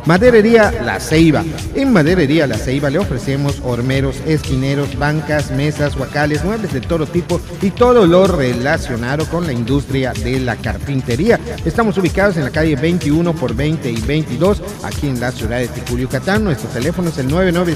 Maderería La Ceiba. En Maderería La Ceiba le ofrecemos hormeros, esquineros, bancas, mesas, huacales, muebles de todo tipo y todo lo relacionado con la industria de la carpintería. Estamos ubicados en la calle 21 por 20 y 22, aquí en la ciudad de Ticul, Yucatán. Nuestro teléfono es el 995